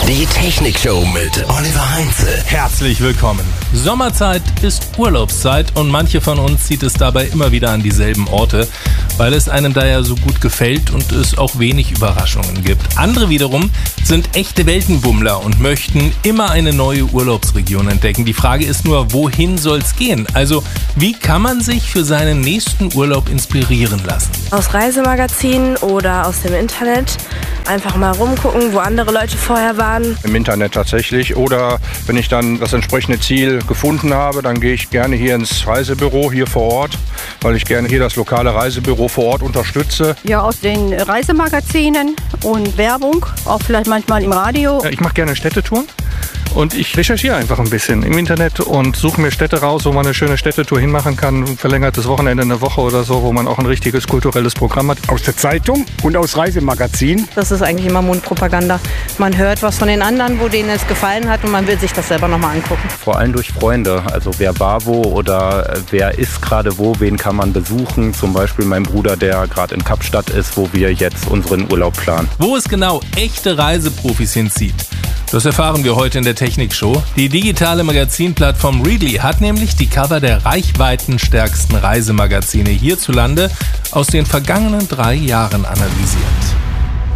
Die Technikshow mit Oliver Heinze. Herzlich willkommen. Sommerzeit ist Urlaubszeit und manche von uns zieht es dabei immer wieder an dieselben Orte, weil es einem da ja so gut gefällt und es auch wenig Überraschungen gibt. Andere wiederum sind echte Weltenbummler und möchten immer eine neue Urlaubsregion entdecken. Die Frage ist nur, wohin soll's gehen? Also, wie kann man sich für seinen nächsten Urlaub inspirieren lassen? Aus Reisemagazinen oder aus dem Internet. Einfach mal rumgucken, wo andere Leute vorher waren. Im Internet tatsächlich. Oder wenn ich dann das entsprechende Ziel gefunden habe, dann gehe ich gerne hier ins Reisebüro hier vor Ort, weil ich gerne hier das lokale Reisebüro vor Ort unterstütze. Ja, aus den Reisemagazinen und Werbung, auch vielleicht manchmal im Radio. Ich mache gerne Städtetouren. Und ich recherchiere einfach ein bisschen im Internet und suche mir Städte raus, wo man eine schöne Städtetour hinmachen kann. Ein verlängertes Wochenende, eine Woche oder so, wo man auch ein richtiges kulturelles Programm hat. Aus der Zeitung und aus Reisemagazinen. Das ist eigentlich immer Mundpropaganda. Man hört was von den anderen, wo denen es gefallen hat und man will sich das selber nochmal angucken. Vor allem durch Freunde. Also wer war wo oder wer ist gerade wo, wen kann man besuchen. Zum Beispiel mein Bruder, der gerade in Kapstadt ist, wo wir jetzt unseren Urlaub planen. Wo es genau echte Reiseprofis hinzieht, das erfahren wir heute in der Technikshow. Die digitale Magazinplattform Readly hat nämlich die Cover der reichweitenstärksten Reisemagazine hierzulande aus den vergangenen 3 Jahren analysiert.